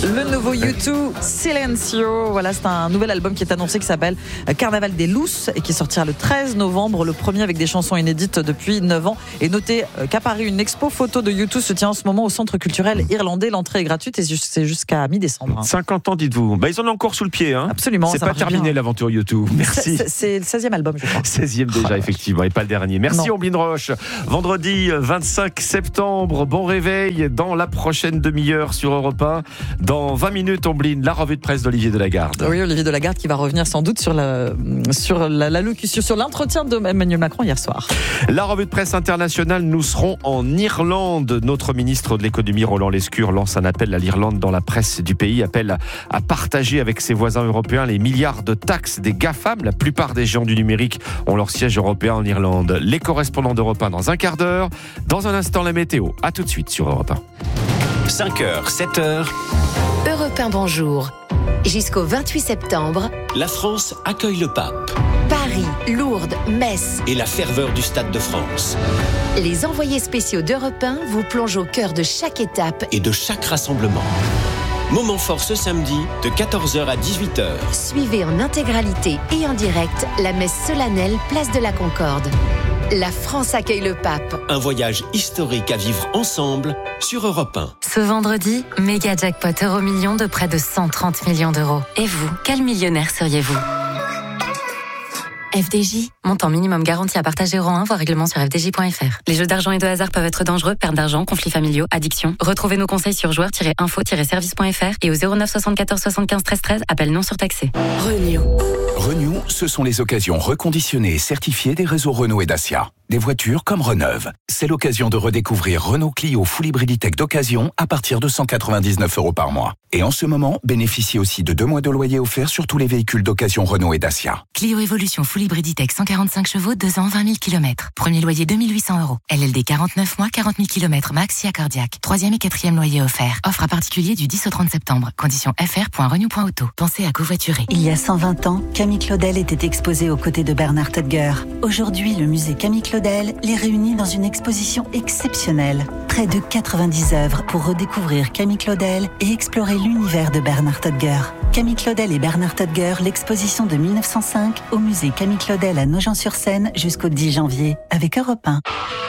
Le nouveau U2, Silencio. Voilà, c'est un nouvel album qui est annoncé qui s'appelle Carnaval des Lousses et qui sortira le 13 novembre. Le premier avec des chansons inédites depuis 9 ans. Et notez qu'à Paris, une expo photo de U2 se tient en ce moment au Centre culturel irlandais. L'entrée est gratuite et c'est jusqu'à mi-décembre. 50 ans, dites-vous. Ils en ont encore sous le pied. Absolument. C'est pas terminé l'aventure U2. Merci. C'est le 16e album, je crois. 16e déjà, effectivement, et pas le dernier. Merci, Omblin Roche. Vendredi 25 septembre, bon réveil dans la prochaine demi-heure sur Europe 1. Dans 20 minutes, Omblin, la revue de presse d'Olivier Delagarde. Oui, Olivier Delagarde qui va revenir sans doute sur l'allocution, sur l'entretien d'Emmanuel Macron hier soir. La revue de presse internationale, nous serons en Irlande. Notre ministre de l'économie, Roland Lescure, lance un appel à l'Irlande dans la presse du pays, appelle à partager avec ses voisins européens les milliards de taxes des GAFAM. La plupart des géants du numérique ont leur siège européen en Irlande. Les correspondants d'Europe 1 dans un quart d'heure. Dans un instant, la météo. À tout de suite sur Europe 1. 5h, 7h. Europe 1, bonjour. Jusqu'au 28 septembre, La France accueille le pape. Paris, Lourdes, Metz. Et la ferveur du Stade de France. Les envoyés spéciaux d'Europe 1 vous plongent au cœur de chaque étape et de chaque rassemblement. Moment fort ce samedi, de 14h à 18h. Suivez en intégralité et en direct la messe solennelle Place de la Concorde. La France accueille le pape. Un voyage historique à vivre ensemble sur Europe 1. Ce vendredi, méga jackpot Euromillions de près de 130 millions d'euros. Et vous, quel millionnaire seriez-vous ? FDJ, montant minimum garanti à partager rang 1, voire règlement sur fdj.fr. Les jeux d'argent et de hasard peuvent être dangereux, perte d'argent, conflits familiaux, addiction. Retrouvez nos conseils sur joueurs-info-service.fr et au 09 74 75 13 13, appel non surtaxé. Renew, ce sont les occasions reconditionnées et certifiées des réseaux Renault et Dacia. Des voitures comme Reneuve. C'est l'occasion de redécouvrir Renault Clio Full Hybriditech d'occasion à partir de 199 € par mois. Et en ce moment, bénéficiez aussi de 2 mois de loyer offert sur tous les véhicules d'occasion Renault et Dacia. Clio Evolution Full Hybriditech 145 chevaux, 2 ans, 20 000 km. Premier loyer 2 800 €. LLD 49 mois, 40 000 km max, SIA cardiaque. 3e et 4e loyer offert. Offre à particulier du 10 au 30 septembre. Conditions fr.renew.auto. Pensez à covoiturer. Il y a 120 ans, Camille Claudel était exposé aux côtés de Bernard Tedger. Aujourd'hui, le musée Camille Claudel les réunit dans une exposition exceptionnelle. Près de 90 œuvres pour redécouvrir Camille Claudel et explorer l'univers de Bernard Tedger. Camille Claudel et Bernard Tedger, l'exposition de 1905 au musée Camille Claudel à Nogent-sur-Seine jusqu'au 10 janvier avec Europe 1.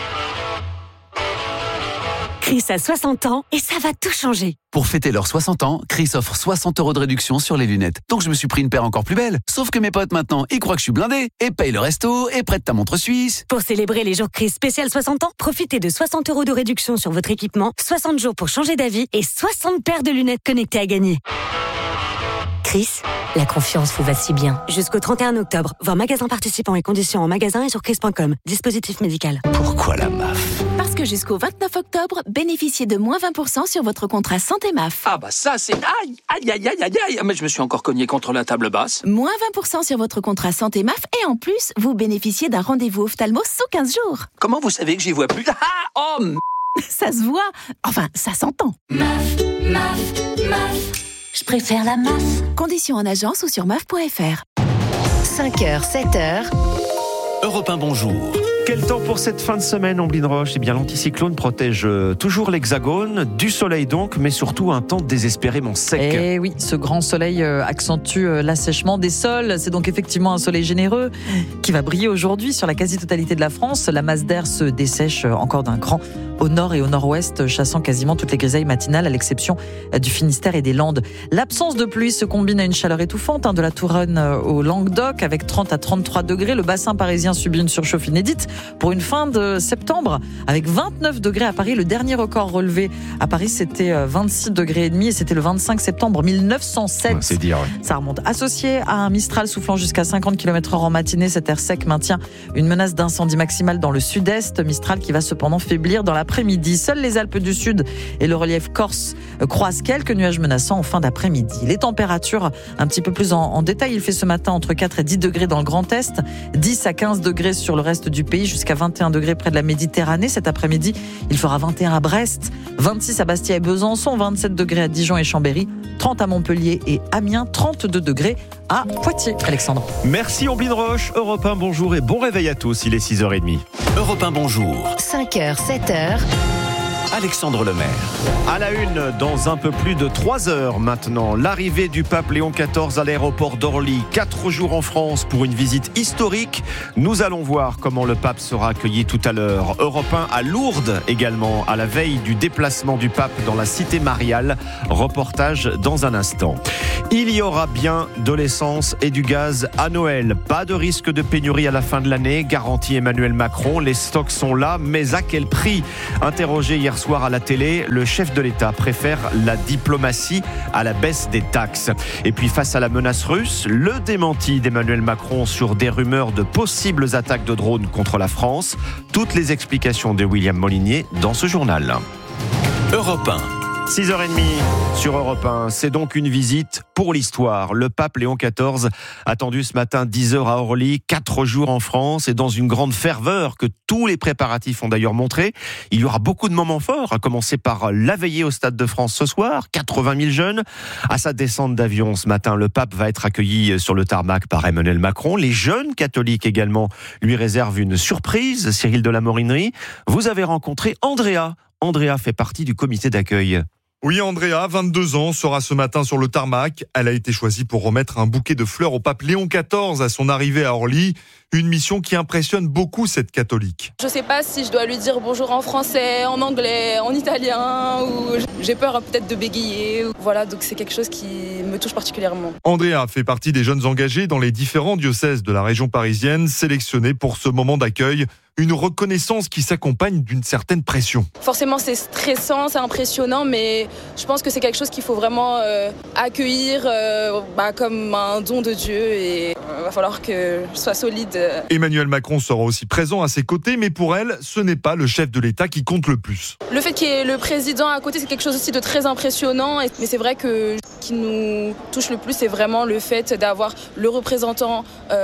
Chris a 60 ans et ça va tout changer. Pour fêter leurs 60 ans, Chris offre 60 € de réduction sur les lunettes. Donc je me suis pris une paire encore plus belle. Sauf que mes potes maintenant, ils croient que je suis blindé et payent le resto et prêtent ta montre suisse. Pour célébrer les jours Chris spécial 60 ans, profitez de 60 € de réduction sur votre équipement, 60 jours pour changer d'avis et 60 paires de lunettes connectées à gagner. Chris, la confiance vous va si bien. Jusqu'au 31 octobre, voir magasin participant et conditions en magasin et sur chris.com. Dispositif médical. Pourquoi la MAF ? Parce que jusqu'au 29 octobre, bénéficiez de moins 20% sur votre contrat santé MAF. Ah bah ça c'est... Aïe. Mais je me suis encore cogné contre la table basse. Moins 20% sur votre contrat santé MAF et en plus, vous bénéficiez d'un rendez-vous ophtalmo sous 15 jours. Comment vous savez que j'y vois plus ? Ça se voit. Enfin, ça s'entend. MAF. Je préfère la MAF. Conditions en agence ou sur MAF.fr. 5h, 7h. Europe 1, bonjour. Quel temps pour cette fin de semaine, Omblin Roche ? Eh bien, l'anticyclone protège toujours l'Hexagone, du soleil donc, mais surtout un temps désespérément sec. Et oui, ce grand soleil accentue l'assèchement des sols. C'est donc effectivement un soleil généreux qui va briller aujourd'hui sur la quasi-totalité de la France. La masse d'air se dessèche encore d'un cran au nord et au nord-ouest, chassant quasiment toutes les grisailles matinales, à l'exception du Finistère et des Landes. L'absence de pluie se combine à une chaleur étouffante, de la Touraine au Languedoc, avec 30 à 33 degrés. Le bassin parisien subit une surchauffe inédite pour une fin de septembre, avec 29 degrés à Paris. Le dernier record relevé à Paris, c'était 26 degrés et demi, et c'était le 25 septembre 1907. Ouais, c'est dire, ouais. Ça remonte. Associé à un Mistral soufflant jusqu'à 50 km/h en matinée, cet air sec maintient une menace d'incendie maximale dans le sud-est. Mistral qui va cependant faiblir dans l'après-midi. Seules les Alpes du Sud et le relief corse croisent quelques nuages menaçants en fin d'après-midi. Les températures, un petit peu plus en détail, il fait ce matin entre 4 et 10 degrés dans le Grand Est, 10 à 15 degrés sur le reste du pays, jusqu'à 21 degrés près de la Méditerranée. Cet après-midi, il fera 21 à Brest, 26 à Bastia et Besançon, 27 degrés à Dijon et Chambéry, 30 à Montpellier et Amiens, 32 degrés à Poitiers. Alexandre. Merci Omblin Roche. Europe 1, bonjour et bon réveil à tous. Il est 6h30. Europe 1, bonjour. 5h, 7h. Alexandre Lemaire. À la une, dans un peu plus de 3 heures maintenant, l'arrivée du pape Léon XIV à l'aéroport d'Orly. 4 jours en France pour une visite historique. Nous allons voir comment le pape sera accueilli tout à l'heure. Europe 1 à Lourdes également, à la veille du déplacement du pape dans la cité mariale. Reportage dans un instant. Il y aura bien de l'essence et du gaz à Noël. Pas de risque de pénurie à la fin de l'année, garantit Emmanuel Macron. Les stocks sont là, mais à quel prix ? Interrogé hier soir à la télé, le chef de l'État préfère la diplomatie à la baisse des taxes. Et puis face à la menace russe, le démenti d'Emmanuel Macron sur des rumeurs de possibles attaques de drones contre la France. Toutes les explications de William Molinier dans ce journal. Europe 1. 6h30 sur Europe 1. C'est donc une visite pour l'histoire. Le pape Léon XIV, attendu ce matin 10h à Orly, 4 jours en France et dans une grande ferveur que tous les préparatifs ont d'ailleurs montré. Il y aura beaucoup de moments forts, à commencer par la veillée au Stade de France ce soir, 80 000 jeunes. À sa descente d'avion ce matin, le pape va être accueilli sur le tarmac par Emmanuel Macron. Les jeunes catholiques également lui réservent une surprise. Cyril de la Morinerie, vous avez rencontré Andrea. Andrea fait partie du comité d'accueil. Oui, Andrea, 22 ans, sera ce matin sur le tarmac. Elle a été choisie pour remettre un bouquet de fleurs au pape Léon XIV à son arrivée à Orly. Une mission qui impressionne beaucoup cette catholique. Je ne sais pas si je dois lui dire bonjour en français, en anglais, en italien, ou j'ai peur peut-être de bégayer. Voilà, donc c'est quelque chose qui me touche particulièrement. Andrea fait partie des jeunes engagés dans les différents diocèses de la région parisienne, sélectionnés pour ce moment d'accueil. Une reconnaissance qui s'accompagne d'une certaine pression. Forcément, c'est stressant, c'est impressionnant, mais je pense que c'est quelque chose qu'il faut vraiment accueillir comme un don de Dieu et il va falloir que je sois solide. Emmanuel Macron sera aussi présent à ses côtés, mais pour elle, ce n'est pas le chef de l'État qui compte le plus. Le fait qu'il y ait le président à côté, c'est quelque chose aussi de très impressionnant, mais c'est vrai que ce qui nous touche le plus, c'est vraiment le fait d'avoir le représentant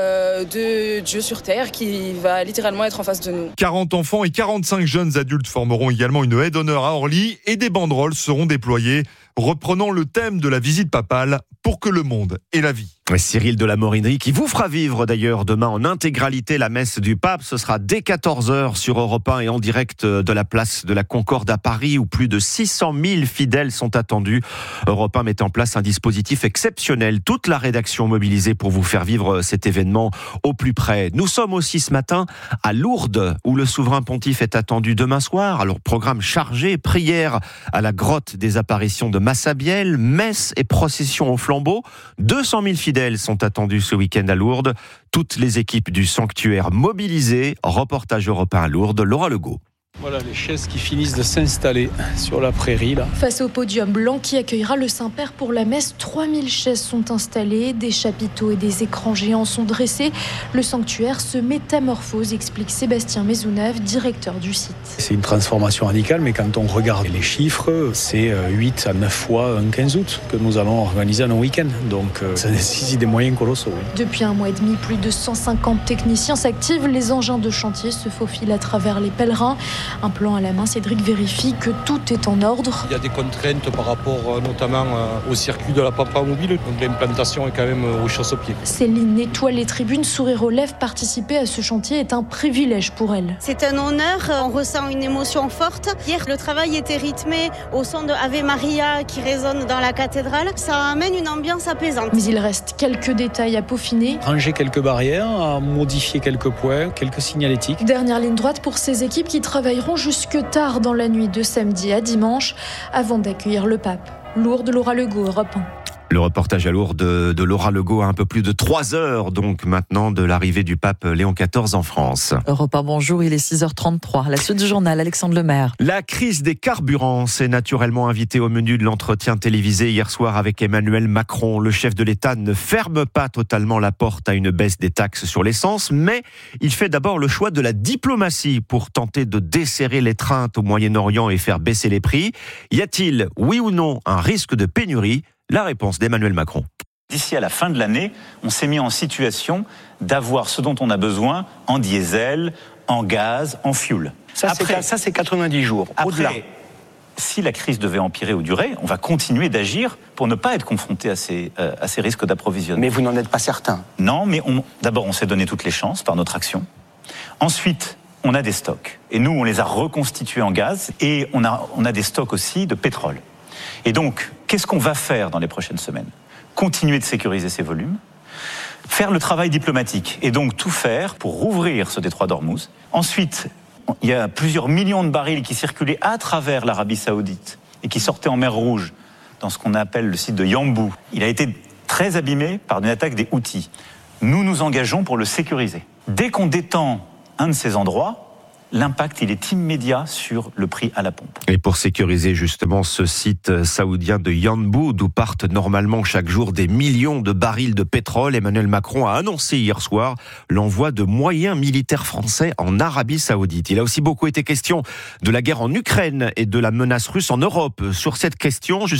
de Dieu sur Terre qui va littéralement être en face de nous. 40 enfants et 45 jeunes adultes formeront également une haie d'honneur à Orly et des banderoles seront déployées, reprenant le thème de la visite papale pour que le monde ait la vie. Cyril de la Morinerie qui vous fera vivre d'ailleurs demain en intégralité la messe du pape. Ce sera dès 14h sur Europe 1 et en direct de la place de la Concorde à Paris où plus de 600 000 fidèles sont attendus. Europe 1 met en place un dispositif exceptionnel. Toute la rédaction mobilisée pour vous faire vivre cet événement au plus près. Nous sommes aussi ce matin à Lourdes où le souverain pontife est attendu demain soir. Alors programme chargé, prière à la grotte des apparitions de Massabielle, messe et procession au flambeau. 200 000 fidèles sont attendus ce week-end à Lourdes. Toutes les équipes du sanctuaire mobilisées. Reportage Europe 1 à Lourdes, Laura Legault. Voilà les chaises qui finissent de s'installer sur la prairie là. Face au podium blanc qui accueillera le Saint-Père pour la messe, 3000 chaises sont installées, des chapiteaux et des écrans géants sont dressés. Le sanctuaire se métamorphose, explique Sébastien Maisonneuve, directeur du site. C'est une transformation radicale, mais quand on regarde les chiffres, c'est 8 à 9 fois un 15 août que nous allons organiser un week-end. Donc ça nécessite des moyens colossaux. Oui. Depuis un mois et demi, plus de 150 techniciens s'activent. Les engins de chantier se faufilent à travers les pèlerins. Un plan à la main, Cédric vérifie que tout est en ordre. Il y a des contraintes par rapport notamment au circuit de la Papa Mobile, donc l'implantation est quand même au chasse-pied. Céline nettoie les tribunes, sourire aux lèvres. Participer à ce chantier est un privilège pour elle. C'est un honneur, on ressent une émotion forte. Hier, le travail était rythmé au son de Ave Maria qui résonne dans la cathédrale. Ça amène une ambiance apaisante. Mais il reste quelques détails à peaufiner. Ranger quelques barrières, à modifier quelques points, quelques signalétiques. Dernière ligne droite pour ces équipes qui travailleront jusque tard dans la nuit de samedi à dimanche avant d'accueillir le pape. Lourdes, Laura Legault, Europe 1. Le reportage à Lourdes de Laura Legault à un peu plus de 3 heures donc maintenant de l'arrivée du pape Léon XIV en France. Europe 1, bonjour, il est 6h33. La suite du journal, Alexandre Lemaire. La crise des carburants s'est naturellement invitée au menu de l'entretien télévisé hier soir avec Emmanuel Macron. Le chef de l'État ne ferme pas totalement la porte à une baisse des taxes sur l'essence, mais il fait d'abord le choix de la diplomatie pour tenter de desserrer l'étreinte au Moyen-Orient et faire baisser les prix. Y a-t-il, oui ou non, un risque de pénurie ? La réponse d'Emmanuel Macron. D'ici à la fin de l'année, on s'est mis en situation d'avoir ce dont on a besoin en diesel, en gaz, en fuel. Ça, c'est 90 jours. Au-delà. Après, si la crise devait empirer ou durer, on va continuer d'agir pour ne pas être confronté à ces risques d'approvisionnement. Mais vous n'en êtes pas certain. Non, mais d'abord, on s'est donné toutes les chances par notre action. Ensuite, on a des stocks. Et nous, on les a reconstitués en gaz et on a des stocks aussi de pétrole. Et donc, qu'est-ce qu'on va faire dans les prochaines semaines ? Continuer de sécuriser ces volumes, faire le travail diplomatique et donc tout faire pour rouvrir ce détroit d'Ormuz. Ensuite, il y a plusieurs millions de barils qui circulaient à travers l'Arabie Saoudite et qui sortaient en mer Rouge dans ce qu'on appelle le site de Yanbu. Il a été très abîmé par une attaque des Houthis. Nous nous engageons pour le sécuriser. Dès qu'on détend un de ces endroits, l'impact, il est immédiat sur le prix à la pompe. Et pour sécuriser justement ce site saoudien de Yanbu, d'où partent normalement chaque jour des millions de barils de pétrole, Emmanuel Macron a annoncé hier soir l'envoi de moyens militaires français en Arabie Saoudite. Il a aussi beaucoup été question de la guerre en Ukraine et de la menace russe en Europe. Sur cette question,